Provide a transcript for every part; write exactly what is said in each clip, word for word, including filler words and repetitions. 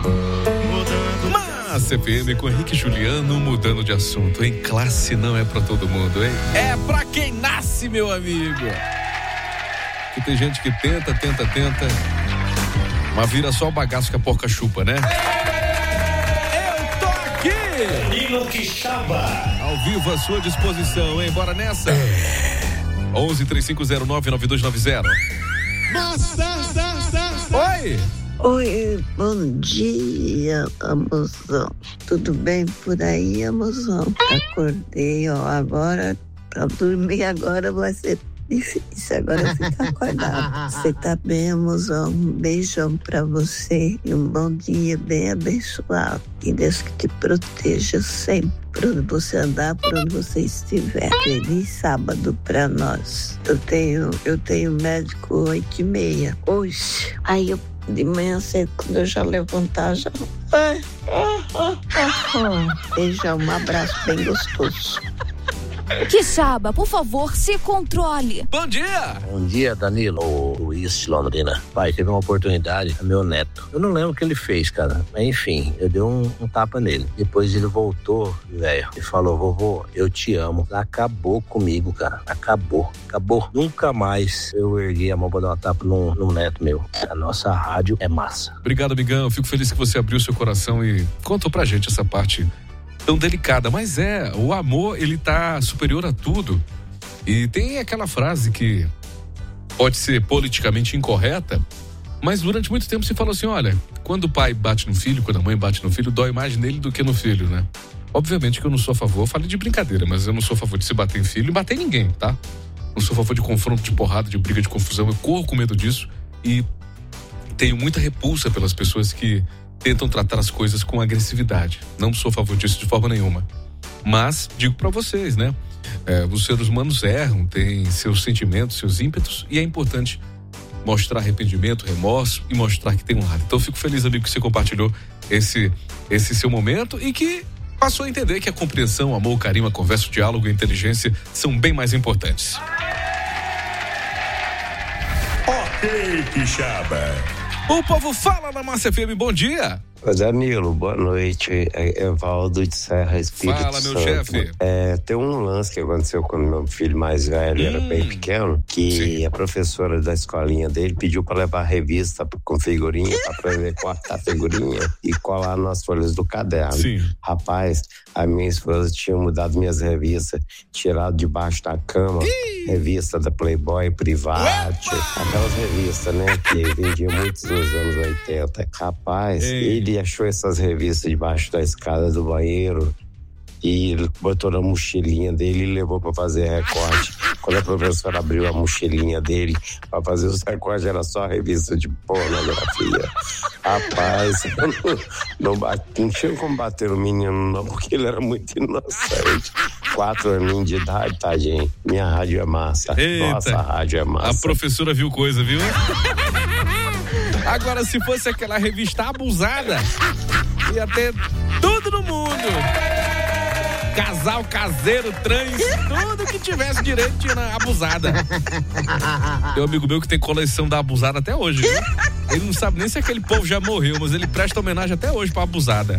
C P M com Henrique e Juliano, mudando de assunto, hein? Classe não é pra todo mundo, hein? É pra quem nasce, meu amigo. E tem gente que tenta, tenta, tenta, mas vira só o bagaço que a porca chupa, né? Eu tô aqui! Danilo Quixaba. Ao vivo à sua disposição, hein? Bora nessa? onze, três cinco zero nove, nove dois nove zero. Oi! Oi, bom dia, amorzão. Tudo bem por aí, amorzão? Acordei, ó, agora, pra dormir agora vai ser difícil, agora fica acordado. Você tá bem, amorzão? Um beijão pra você e um bom dia bem abençoado. Que Deus que te proteja sempre, por onde você andar, por onde você estiver. Feliz sábado pra nós. Eu tenho, eu tenho médico oito e meia hoje. Aí eu de manhã cedo, quando eu já levantar, já... Ai, ah, ah, ah. Beijão, um abraço bem gostoso. Quixaba, por favor, se controle. Bom dia! Bom dia, Danilo, o Luiz de Londrina. Pai, teve uma oportunidade, meu neto. Eu não lembro o que ele fez, cara. Mas enfim, eu dei um, um tapa nele. Depois ele voltou, velho, e falou: vovô, eu te amo. Acabou comigo, cara. Acabou. Acabou. Nunca mais eu erguei a mão pra dar uma tapa num, num neto meu. A nossa rádio é massa. Obrigado, amigão. Eu fico feliz que você abriu seu coração e contou pra gente essa parte tão delicada, mas é, o amor, ele tá superior a tudo. E tem aquela frase que pode ser politicamente incorreta, mas durante muito tempo se falou assim: olha, quando o pai bate no filho, quando a mãe bate no filho, dói mais nele do que no filho, né? Obviamente que eu não sou a favor, eu falei de brincadeira, mas eu não sou a favor de se bater em filho e bater em ninguém, tá? Não sou a favor de confronto, de porrada, de briga, de confusão, eu corro com medo disso e tenho muita repulsa pelas pessoas que tentam tratar as coisas com agressividade. Não sou a favor disso de forma nenhuma. Mas, digo pra vocês, né? É, os seres humanos erram, têm seus sentimentos, seus ímpetos, e é importante mostrar arrependimento, remorso e mostrar que tem um lado. Então, eu fico feliz, amigo, que você compartilhou esse, esse seu momento e que passou a entender que a compreensão, o amor, o carinho, a conversa, o diálogo e a inteligência são bem mais importantes. Ok, Quixaba. O povo fala na Massa F M, bom dia. Danilo, boa noite. É Evaldo de Serra, Espírito Fala, meu Santo. chefe. É, tem um lance que aconteceu quando meu filho mais velho hum, era bem pequeno, que sim. A professora da escolinha dele pediu para levar a revista com figurinha, para aprender a cortar figurinha e colar nas folhas do caderno. Sim. Rapaz, a minha esposa tinha mudado minhas revistas, tirado debaixo da cama, Ih! revista da Playboy, Private, Epa! aquelas revistas, né, que vendia muitos nos anos oitenta. Rapaz, Ei. ele achou essas revistas debaixo da escada do banheiro e botou na mochilinha dele e levou para fazer recorte. Quando a professora abriu a mochilinha dele para fazer os recortes, era só a revista de pornografia. Rapaz, não, não, bate, não tinha como bater o menino não, porque ele era muito inocente. Quatro aninhos de idade, tadinho. Minha rádio é massa. Eita, nossa rádio é massa. A professora viu coisa, viu? Agora, se fosse aquela revista abusada, ia ter tudo no mundo. Casal, caseiro, trans, tudo que tivesse direito tinha na abusada. Tem um amigo meu que tem coleção da abusada até hoje, viu? Ele não sabe nem se aquele povo já morreu, mas ele presta homenagem até hoje pra abusada.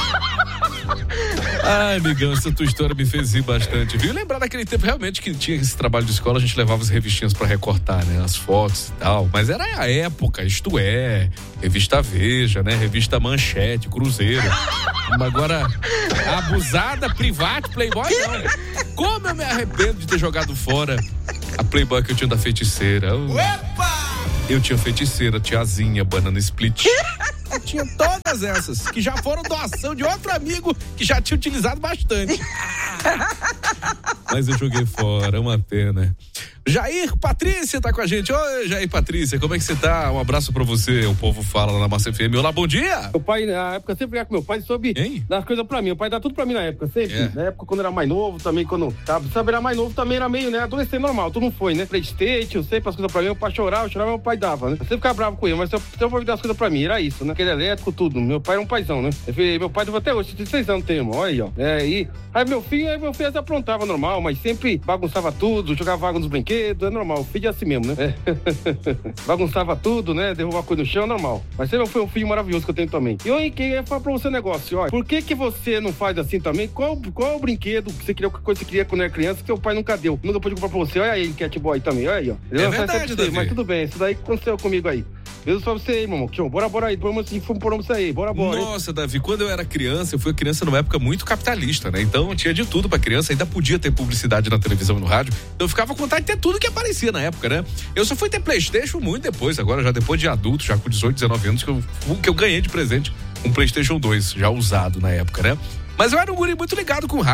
Ai, amigão, essa tua história me fez rir bastante, viu? Lembrar daquele tempo realmente que tinha esse trabalho de escola, a gente levava as revistinhas pra recortar, né? As fotos e tal, mas era a época, Isto É, Revista Veja, né? Revista Manchete, Cruzeiro. Agora, abusada, Private, Playboy, não. Como eu me arrependo de ter jogado fora a Playboy que eu tinha da Feiticeira. Uh. Eu tinha Feiticeira, Tiazinha, Banana Split. Eu tinha todas essas, que já foram doação de outro amigo que já tinha utilizado bastante. Mas eu joguei fora, uma pena. Jair Patrícia tá com a gente. Oi, Jair Patrícia, como é que você tá? Um abraço pra você, o povo fala lá na Massa F M. Olá, bom dia! Meu pai, na época, sempre ia com meu pai, soube hein? dar as coisas pra mim. Meu pai dá tudo pra mim na época, sempre. É. Na época, quando era mais novo, também, quando sabe, sabe, era mais novo, também era meio, né, adolescente normal, tudo não foi, né? Playstation, sempre as coisas pra mim, meu pai chorava, eu chorava, meu pai dava, né? Eu sempre ficava bravo com ele, mas se eu, se eu for dar as coisas pra mim, era isso, né? Aquele elétrico, tudo. Meu pai era um paizão, né? Eu falei, meu pai deu até hoje, dezesseis anos tem, irmão, olha aí, ó. É, e aí meu filho, aí meu filho aprontava normal, mas sempre bagunçava tudo, jogava água nos brinquedos. brinquedo, é normal. Filho é assim mesmo, né? É. Bagunçava tudo, né? Derrubava coisa no chão, é normal. Mas sempre foi um filho maravilhoso que eu tenho também. E eu ia falar pra você um negócio, ó. Por que que você não faz assim também? Qual, qual é o brinquedo que você queria, que coisa que você queria quando era criança que seu pai nunca deu? Nunca pôde comprar pra você. Olha aí, Cat Boy também, olha aí, ó. É verdade, Davi. Mas tudo bem, isso daí aconteceu comigo aí. Deus pra você aí, mamão. Bora, bora aí. Vamos assim, vamos aí. Bora, bora. Nossa, hein? Davi, quando eu era criança, eu fui criança numa época muito capitalista, né? Então tinha de tudo pra criança, ainda podia ter publicidade na televisão e no rádio. Então eu ficava com vontade de ter tudo que aparecia na época, né? Eu só fui ter PlayStation muito depois, agora já depois de adulto, já com dezoito, dezenove anos, que eu, que eu ganhei de presente um PlayStation dois, já usado na época, né? Mas eu era um guri muito ligado com rádio.